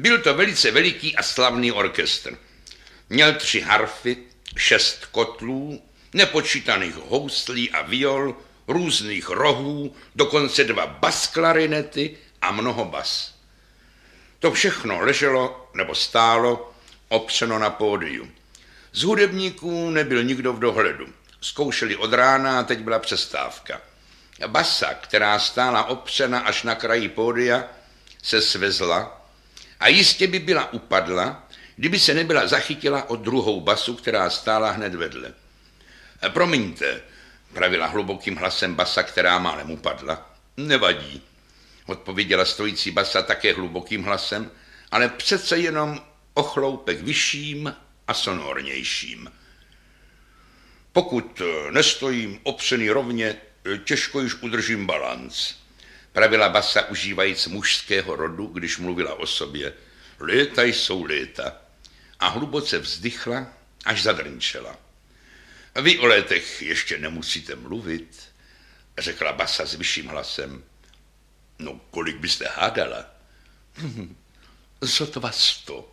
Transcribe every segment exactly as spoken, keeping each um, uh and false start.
Byl to velice veliký a slavný orchestr. Měl tři harfy, šest kotlů, nepočítaných houslí a viol, různých rohů, dokonce dva basklarinety a mnoho bas. To všechno leželo nebo stálo opřeno na pódiu. Z hudebníků nebyl nikdo v dohledu. Zkoušeli od rána a teď byla přestávka. Basa, která stála opřena až na kraji pódia, se svezla a jistě by byla upadla, kdyby se nebyla zachytila o druhou basu, která stála hned vedle. Promiňte, pravila hlubokým hlasem basa, která málem upadla. Nevadí, odpověděla stojící basa také hlubokým hlasem, ale přece jenom o chloupek vyšším a sonornějším. Pokud nestojím opřený rovně, těžko již udržím balanc, pravila basa užívajíc mužského rodu, když mluvila o sobě. Léta jsou léta. A hluboce vzdychla, až zadrnčela. Vy o létech ještě nemusíte mluvit, řekla basa s vyšším hlasem. No, kolik byste hádala? Sotva sto.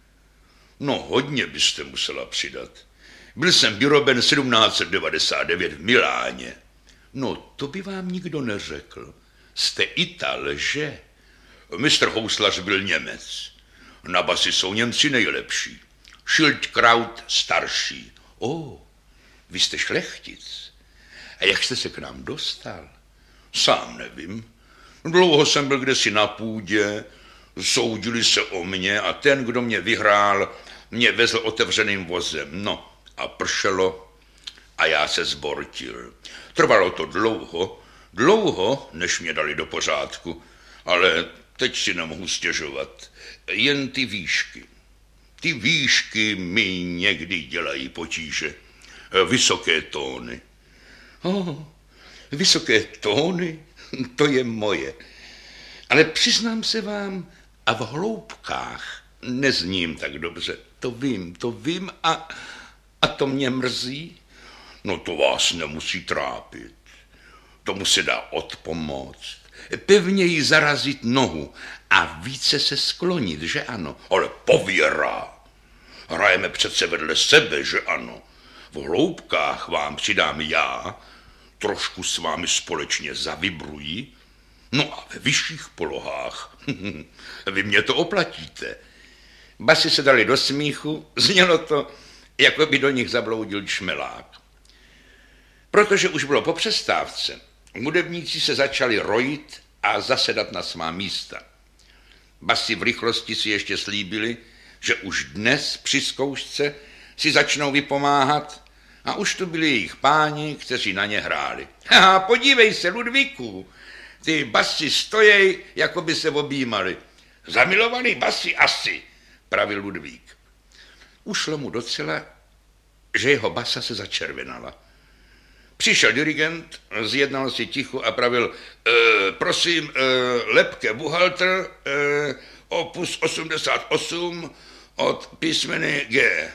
No, hodně byste musela přidat. Byl jsem vyroben sedmnáct set devadesát devět v Miláně. No, to by vám nikdo neřekl. Jste Ital, že? mistr Houslař byl Němec. Na basy jsou Němci nejlepší. Schildkraut starší. O, vy jste šlechtic. A jak jste se k nám dostal? Sám nevím. Dlouho jsem byl kdesi na půdě, soudili se o mě a ten, kdo mě vyhrál, mě vezl otevřeným vozem. No a pršelo a já se zbortil. Trvalo to dlouho, dlouho, než mě dali do pořádku, ale teď si nemohu stěžovat. Jen ty výšky. Ty výšky mi někdy dělají potíže. Vysoké tóny. Oh, vysoké tóny, to je moje. Ale přiznám se vám, a v hloubkách nezním tak dobře. To vím, to vím a, a to mě mrzí. No to vás nemusí trápit. Tomu se dá odpomoct. Pevněji zarazit nohu a více se sklonit, že ano? Ale pověra. Hrajeme přece vedle sebe, že ano? V hloubkách vám přidám já, trošku s vámi společně zavibruji, no a ve vyšších polohách vy mě to oplatíte. Basy se dali do smíchu, znělo to, jako by do nich zabloudil čmelák. Protože už bylo po přestávce, hudebníci se začali rojit a zasedat na svá místa. Basy v rychlosti si ještě slíbili, že už dnes při zkoušce si začnou vypomáhat a už tu byli jejich páni, kteří na ně hráli. Haha, podívej se, Ludvíku, ty basy stojí, jako by se objímali. Zamilovaný basy asi, pravil Ludvík. Ušlo mu docela, že jeho basa se začervenala. Přišel dirigent, zjednal si ticho a pravil, e, prosím, e, Lepke Buhalter, e, opus osmdesát osm od písmeny G.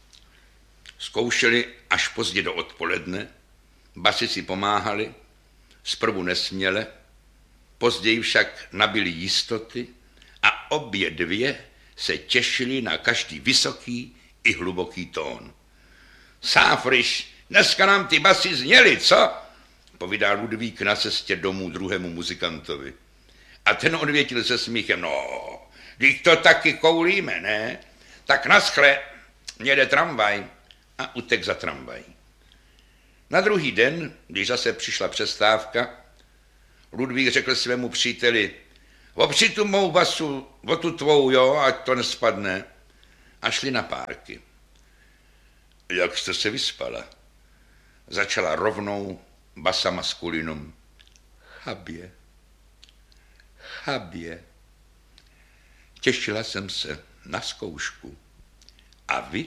Zkoušeli až pozdě do odpoledne, basy si pomáhali, zprvu nesměle, později však nabili jistoty a obě dvě se těšili na každý vysoký i hluboký tón. Sáfriš, dneska nám ty basy zněly, co? Povídal Ludvík na cestě domů druhému muzikantovi. A ten odvětil se smíchem, no, když to taky koulíme, ne? Tak naschle, jede tramvaj. A utek za tramvaj. Na druhý den, když zase přišla přestávka, Ludvík řekl svému příteli, opři tu mou basu, o tu tvou, jo, ať to nespadne. A šli na párky. Jak jste se vyspala? Začala rovnou basa maskulinum. Chabě, chabě. Těšila jsem se na zkoušku. A vy?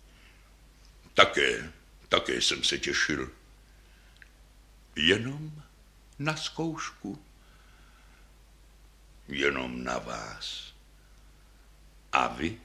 Také, také jsem se těšil. Jenom na zkoušku? Jenom na vás. A vy?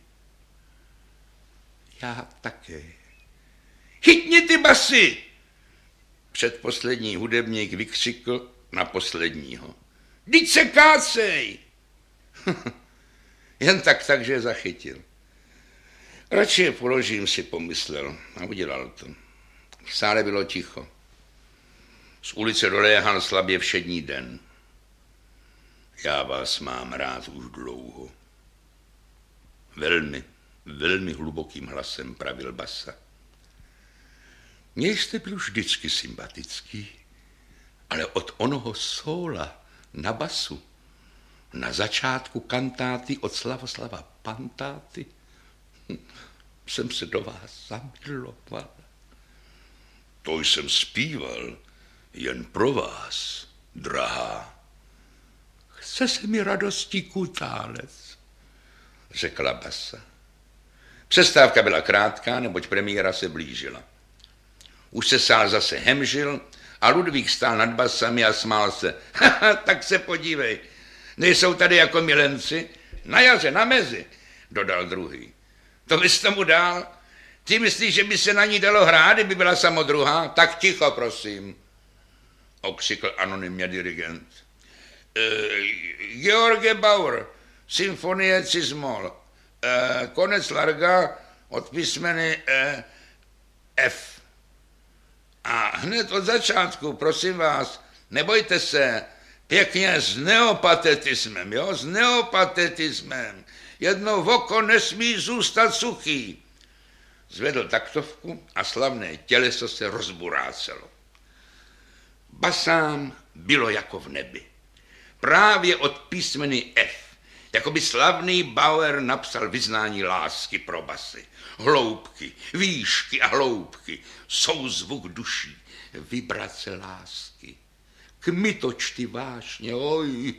Já také. Chytni ty basy! Předposlední hudebník vykřikl na posledního. Vždyť se kácej! Jen tak tak, že je zachytil. Radši je položím, si pomyslel a udělal to. V sále bylo ticho. Z ulice doléhal slabě všední den. Já vás mám rád už dlouho. Velmi, velmi hlubokým hlasem pravil basa. Mně jste byl vždycky sympatický, ale od onoho sóla na basu, na začátku kantáty od Slavoslava Pantáty, jsem se do vás zamiloval. To jsem zpíval jen pro vás, drahá. Chce se mi radostí kutálec, řekla basa. Přestávka byla krátká, neboť premiéra se blížila. Už se sál zase hemžil a Ludvík stál nad basami a smál se. Haha, tak se podívej, nejsou tady jako milenci? Na jaře, na mezi, dodal druhý. To bys tomu dál? Ty myslíš, že by se na ní dalo hrát, kdyby byla samodruhá? Tak ticho, prosím, okřikl anonymně dirigent. E, George Bauer, symfonie Cis-moll, e, konec larga od písmeny e, F. A hned od začátku, prosím vás, nebojte se, pěkně s neopatetismem, jo, s neopatetismem. Jedno voko nesmí zůstat suchý. Zvedl taktovku a slavné těleso se rozburácelo. Basám bylo jako v nebi. Právě od písmeny F, jako by slavný Bauer napsal vyznání lásky pro basy. Hloubky, výšky a hloubky, souzvuk duší, vibrace lásky, kmitočty vášně, oj,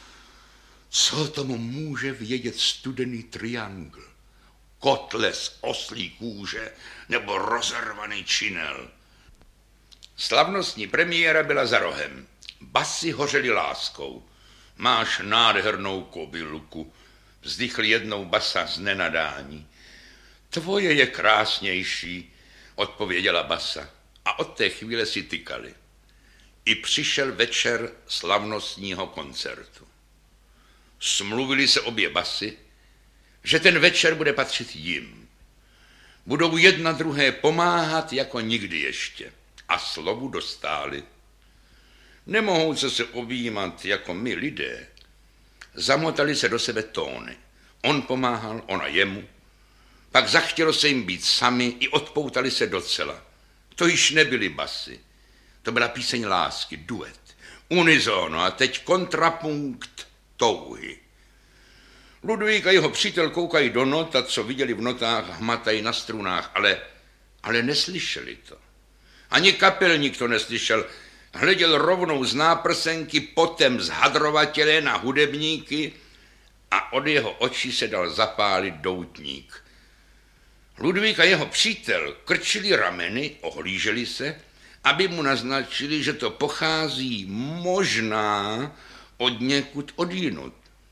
co tomu může vědět studený triangl, kotle z oslí kůže nebo rozervaný činel. Slavnostní premiéra byla za rohem. Basy hořely láskou. Máš nádhernou kobylku, vzdychl jednou basa z nenadání. Tvoje je krásnější, odpověděla basa a od té chvíle si tykali. I přišel večer slavnostního koncertu. Smluvili se obě basy, že ten večer bude patřit jim. Budou jedna druhé pomáhat jako nikdy ještě a slovu dostáli. Nemohou se objímat jako my lidé. Zamotali se do sebe tóny. On pomáhal, ona jemu. Pak zachtělo se jim být sami i odpoutali se docela. To již nebyly basy. To byla píseň lásky, duet, unizono a teď kontrapunkt touhy. Ludvík a jeho přítel koukají do not a co viděli v notách, hmatají na strunách, ale, ale neslyšeli to. Ani kapelník to neslyšel. Hleděl rovnou z náprsenky, potem zhadrovatělé na hudebníky a od jeho očí se dal zapálit doutník. Ludvík a jeho přítel krčili rameny, ohlíželi se, aby mu naznačili, že to pochází možná od někud odjinud.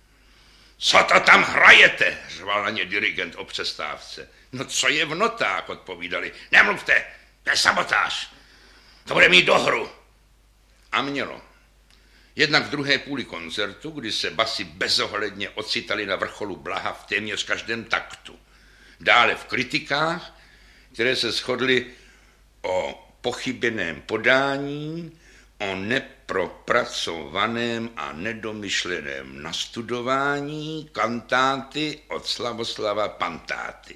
Co to tam hrajete? Řval na ně dirigent o přestávce. No co je v notách, odpovídali. Nemluvte, to je sabotáž. To bude mít dohru. A mělo. Jednak v druhé půli koncertu, kdy se basy bezohledně ocitali na vrcholu blaha v téměř každém taktu. Dále v kritikách, které se shodly o pochybeném podání, o nepropracovaném a nedomyšleném nastudování kantáty od Slavoslava Pantáty.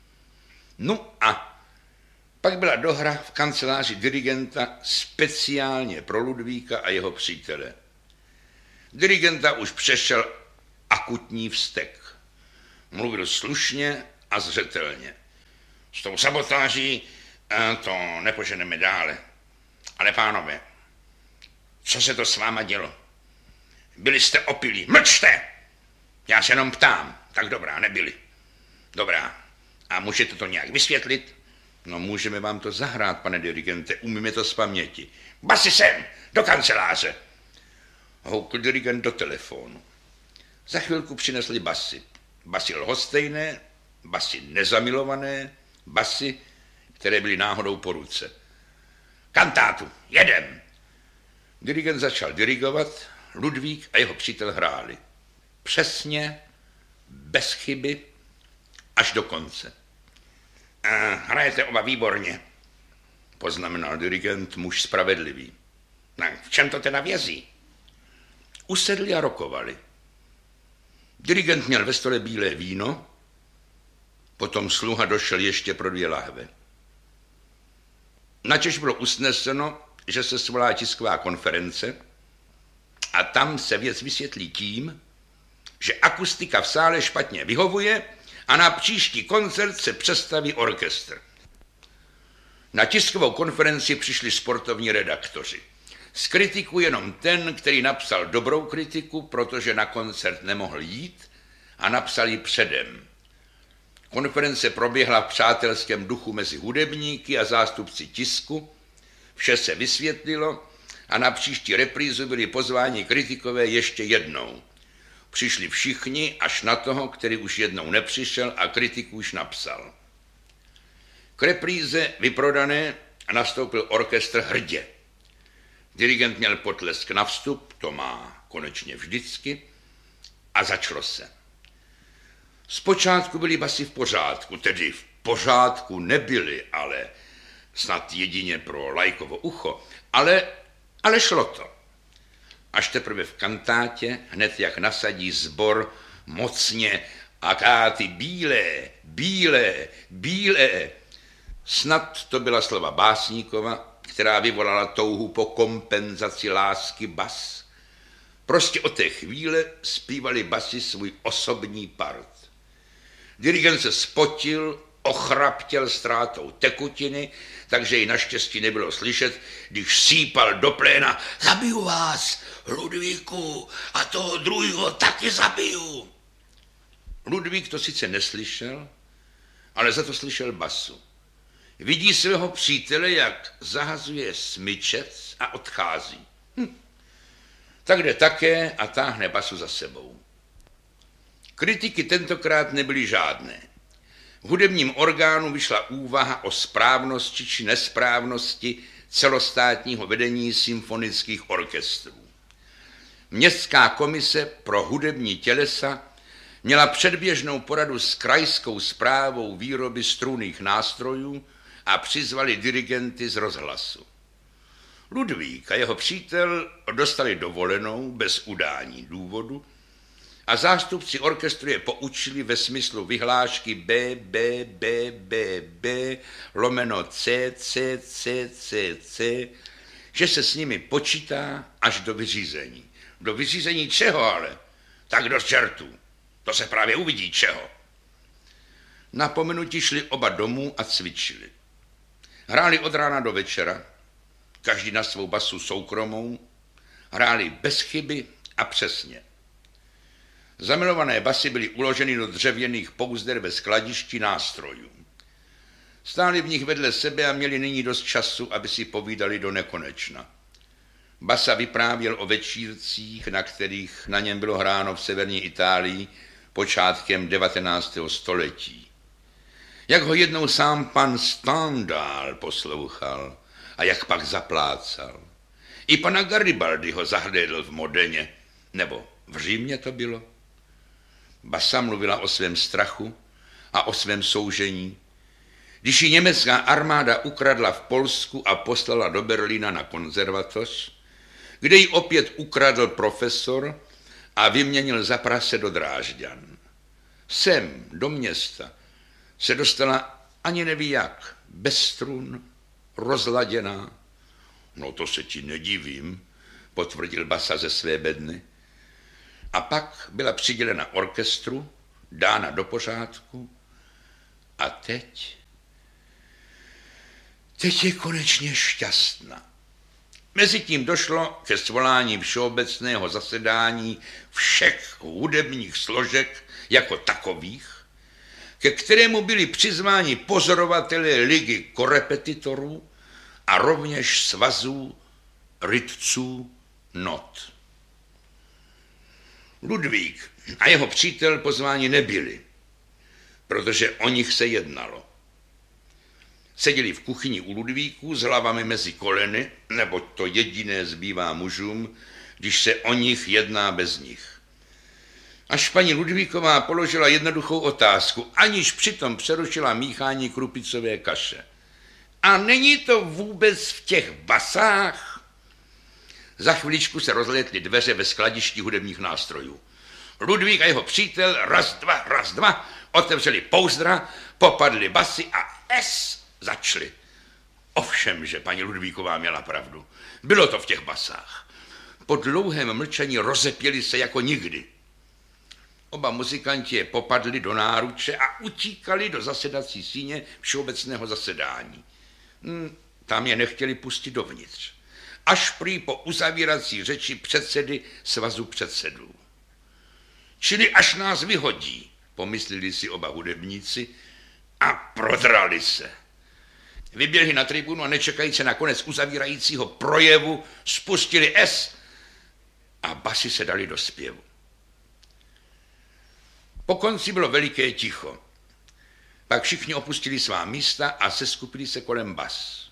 No a pak byla dohra v kanceláři dirigenta speciálně pro Ludvíka a jeho přítele. Dirigenta už přešel akutní vztek. Mluvil slušně a zřetelně. S tou sabotáží to nepoženeme dále. Ale pánové, co se to s váma dělo? Byli jste opilí. Mlčte! Já se jenom ptám. Tak dobrá, nebyli. Dobrá. A můžete to nějak vysvětlit? No můžeme vám to zahrát, pane dirigente, umíme to z paměti. Basy sem, do kanceláře. Houkl dirigent do telefonu. Za chvilku přinesli basy. Basy lhostejné, basy nezamilované, basy, které byly náhodou po ruce. Kantátu, jedem. Dirigent začal dirigovat, Ludvík a jeho přítel hráli. Přesně, bez chyby až do konce. A hrajete oba výborně, poznamenal dirigent, muž spravedlivý. No, v čem to teda vězí? Usedli a rokovali. Dirigent měl ve stole bílé víno, potom sluha došel ještě pro dvě lahve. Načež bylo usneseno, že se svolá tisková konference a tam se věc vysvětlí tím, že akustika v sále špatně vyhovuje a na příští koncert se přestaví orchestr. Na tiskovou konferenci přišli sportovní redaktoři. Z kritiku jenom ten, který napsal dobrou kritiku, protože na koncert nemohl jít a napsal ji předem. Konference proběhla v přátelském duchu mezi hudebníky a zástupci tisku. Vše se vysvětlilo a na příští reprízu byli pozváni kritikové ještě jednou. Přišli všichni až na toho, který už jednou nepřišel a kritiku už napsal. K repríze vyprodané a nastoupil orchestr hrdě. Dirigent měl potlesk na vstup, to má konečně vždycky, a začalo se. Zpočátku byly basy v pořádku, tedy v pořádku nebyly, ale snad jedině pro lajkovo ucho, ale, ale šlo to. Až teprve v kantátě, hned jak nasadí sbor mocně akáty bílé, bílé, bílé. Snad to byla slova básníkova, která vyvolala touhu po kompenzaci lásky bas. Prostě od té chvíle zpívali basy svůj osobní part. Dirigent se spotil, ochraptěl ztrátou tekutiny, takže ji naštěstí nebylo slyšet, když sípal do pléna: zabiju vás, Ludvíku, a toho druhého taky zabiju. Ludvík to sice neslyšel, ale za to slyšel basu. Vidí svého přítele, jak zahazuje smyčec a odchází. Hm. Tak jde také a táhne basu za sebou. Kritiky tentokrát nebyly žádné. V hudebním orgánu vyšla úvaha o správnosti či nesprávnosti celostátního vedení symfonických orchestrů. Městská komise pro hudební tělesa měla předběžnou poradu s krajskou správou výroby strunných nástrojů a přizvali dirigenty z rozhlasu. Ludvík a jeho přítel dostali dovolenou bez udání důvodu a zástupci orchestru je poučili ve smyslu vyhlášky B, B, B, B, B, lomeno C, C, C, C, C, že se s nimi počítá až do vyřízení. Do vyřízení čeho ale? Tak do čertů. To se právě uvidí čeho. Napomenutí šli oba domů a cvičili. Hráli od rána do večera, každý na svou basu soukromou, hráli bez chyby a přesně. Zamilované basy byly uloženy do dřevěných pouzder ve skladišti nástrojů. Stáli v nich vedle sebe a měli nyní dost času, aby si povídali do nekonečna. Basa vyprávěl o večírcích, na kterých na něm bylo hráno v severní Itálii počátkem devatenáctého století. Jak ho jednou sám pan Stendhal poslouchal a jak pak zaplácal. I pana Garibaldi ho zahlédl v Modeně, nebo v Římě to bylo. Basa mluvila o svém strachu a o svém soužení, když ji německá armáda ukradla v Polsku a poslala do Berlína na konzervatoř, kde ji opět ukradl profesor a vyměnil za prase do Drážďan. Sem, do města, se dostala ani neví jak, bez strun, rozladěná. No to se ti nedivím, potvrdil Basa ze své bedny. A pak byla přidělena orchestru, dána do pořádku a teď, teď je konečně šťastná. Mezitím došlo ke svolání všeobecného zasedání všech hudebních složek jako takových, ke kterému byli přizváni pozorovatelé ligy korepetitorů a rovněž svazů rytců not. Ludvík a jeho přítel pozváni nebyli, protože o nich se jednalo. Seděli v kuchyni u Ludvíků s hlavami mezi koleny, neboť to jediné zbývá mužům, když se o nich jedná bez nich. Až paní Ludvíková položila jednoduchou otázku, aniž přitom přerušila míchání krupicové kaše. A není to vůbec v těch basách? Za chviličku se rozlétly dveře ve skladišti hudebních nástrojů. Ludvík a jeho přítel raz, dva, raz, dva otevřeli pouzdra, popadli basy a es začali. Ovšem, že paní Ludvíková měla pravdu. Bylo to v těch basách. Po dlouhém mlčení rozepěli se jako nikdy. Oba muzikanti je popadli do náruče a utíkali do zasedací síně všeobecného zasedání. Hmm, tam je nechtěli pustit dovnitř. Až prý po uzavírací řeči předsedy svazu předsedů. Čili až nás vyhodí, pomysleli si oba hudebníci a prodrali se. Vyběhli na tribunu a nečekajíce na konec uzavírajícího projevu spustili es a basy se dali do zpěvu. Po konci bylo veliké ticho. Pak všichni opustili svá místa a seskupili se kolem bas.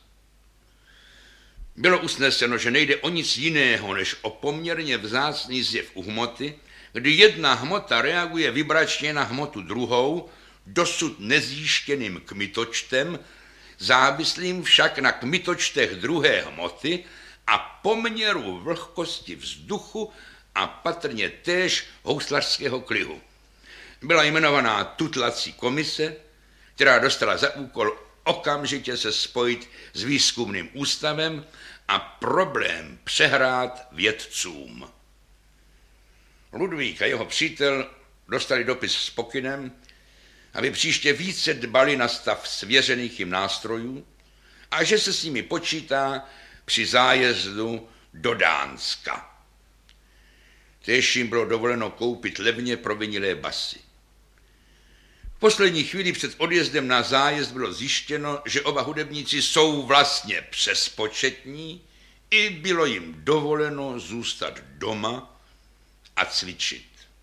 Bylo usneseno, že nejde o nic jiného, než o poměrně vzácný zjev u hmoty, kdy jedna hmota reaguje vibračně na hmotu druhou, dosud nezjištěným kmitočtem, závislým však na kmitočtech druhé hmoty a poměru vlhkosti vzduchu a patrně též houslařského klihu. Byla jmenovaná tutlací komise, která dostala za úkol okamžitě se spojit s výzkumným ústavem a problém přehrát vědcům. Ludvík a jeho přítel dostali dopis s pokynem, aby příště více dbali na stav svěřených jim nástrojů a že se s nimi počítá při zájezdu do Dánska. Též jim bylo dovoleno koupit levně provinilé basy. V poslední chvíli před odjezdem na zájezd bylo zjištěno, že oba hudebníci jsou vlastně přespočetní, i bylo jim dovoleno zůstat doma a cvičit.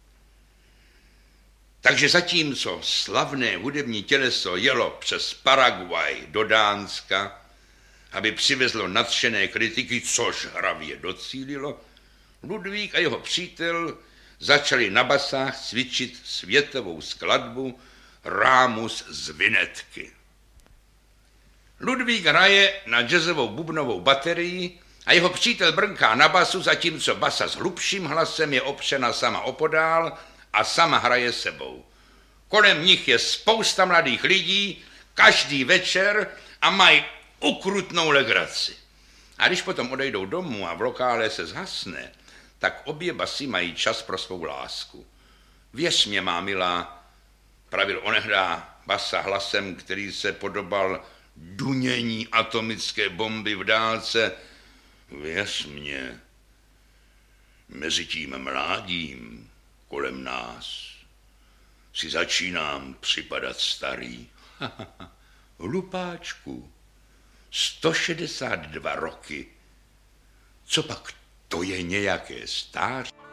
Takže zatímco slavné hudební těleso jelo přes Paraguay do Dánska, aby přivezlo nadšené kritiky, což hravě docílilo, Ludvík a jeho přítel začali na basách cvičit světovou skladbu Rámus z Vinetky. Ludvík hraje na jazzovou bubnovou baterii a jeho přítel brnká na basu, zatímco basa s hlubším hlasem je opřena sama opodál a sama hraje sebou. Kolem nich je spousta mladých lidí, každý večer a mají ukrutnou legraci. A když potom odejdou domů a v lokále se zhasne, tak obě basy mají čas pro svou lásku. Věř mě, má milá, pravil onehdá basa hlasem, který se podobal dunění atomické bomby v dálce. Věř mě, mezi tím mládím kolem nás si začínám připadat starý. Hlupáčku, sto šedesát dva roky, co pak to je nějaké stáří?